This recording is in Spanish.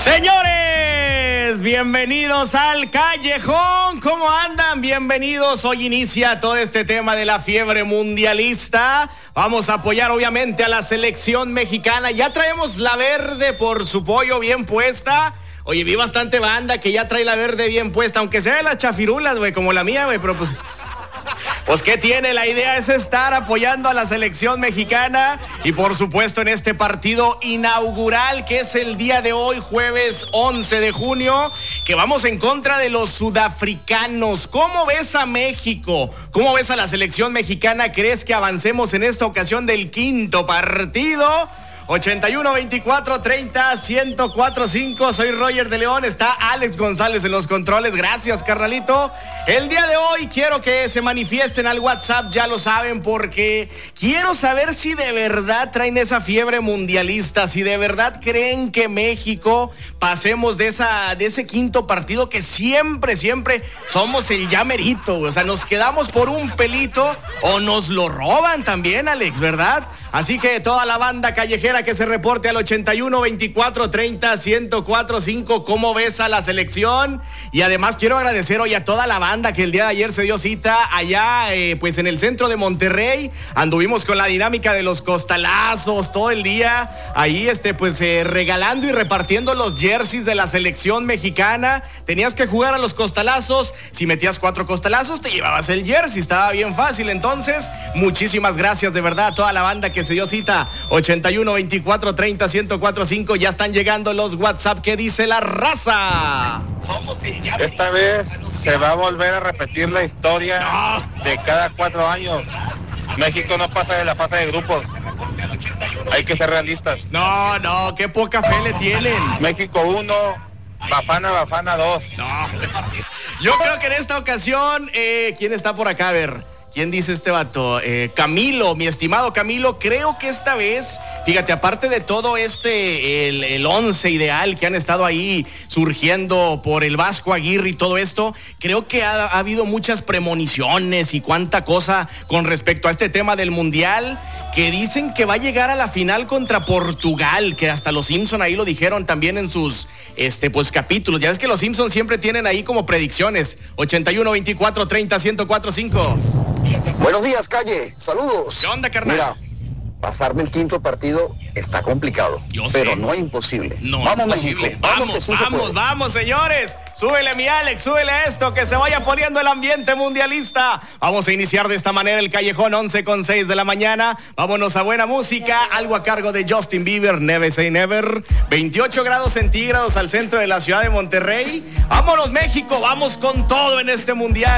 Señores, bienvenidos al Callejón. ¿Cómo andan? Bienvenidos. Hoy inicia todo este tema de la fiebre mundialista. Vamos a apoyar obviamente a la selección mexicana. Ya traemos la verde por su pollo bien puesta. Oye, vi bastante banda que ya trae la verde bien puesta, aunque sea de las chafirulas, güey, como la mía, güey, pero pues ¿qué tiene? La idea es estar apoyando a la selección mexicana y por supuesto en este partido inaugural que es el día de hoy, jueves 11 de junio, que vamos en contra de los sudafricanos. ¿Cómo ves a México? ¿Cómo ves a la selección mexicana? ¿Crees que avancemos en esta ocasión del quinto partido? 81-24-30-1045. Soy Roger de León. Está Alex González en los controles. Gracias, carnalito. El día de hoy quiero que se manifiesten al WhatsApp, ya lo saben, porque quiero saber si de verdad traen esa fiebre mundialista, si de verdad creen que México pasemos de ese quinto partido que siempre somos el llamerito. O sea, nos quedamos por un pelito o nos lo roban también, Alex, ¿verdad? Así que toda la banda callejera que se reporte al 81-24-30-1045. ¿Cómo ves a la selección? Y además quiero agradecer hoy a toda la banda que el día de ayer se dio cita allá pues en el centro de Monterrey. Anduvimos con la dinámica de los costalazos todo el día. Ahí regalando y repartiendo los jerseys de la selección mexicana. Tenías que jugar a los costalazos. Si metías 4 costalazos te llevabas el jersey. Estaba bien fácil. Entonces, muchísimas gracias de verdad a toda la banda que se dio cita. 81-24-30-1045. Ya están llegando los WhatsApp. ¿Qué dice la raza? Esta vez se va a volver a repetir la historia de cada 4 años. México no pasa de la fase de grupos. Hay que ser realistas. No, qué poca fe le tienen. México 1, Bafana 2. No. Yo creo que en esta ocasión, ¿quién está por acá? A ver. ¿Quién dice este vato? Camilo, mi estimado Camilo, creo que esta vez, fíjate, aparte de todo el 11 ideal que han estado ahí surgiendo por el Vasco Aguirre y todo esto, creo que ha habido muchas premoniciones y cuánta cosa con respecto a este tema del Mundial, que dicen que va a llegar a la final contra Portugal, que hasta los Simpson ahí lo dijeron también en sus capítulos. Ya ves que los Simpson siempre tienen ahí como predicciones. 81-24-30-1045. Buenos días, Calle. Saludos. ¿Qué onda, carnal? Mira, pasarme el quinto partido está complicado, pero no es imposible. No, vamos, imposible. México. Vamos, señores. Súbele, mi Alex, súbele a esto, que se vaya poniendo el ambiente mundialista. Vamos a iniciar de esta manera el Callejón 11:06 de la mañana. Vámonos a buena música, algo a cargo de Justin Bieber, Never Say Never. 28 grados centígrados al centro de la ciudad de Monterrey. Vámonos, México, vamos con todo en este mundial.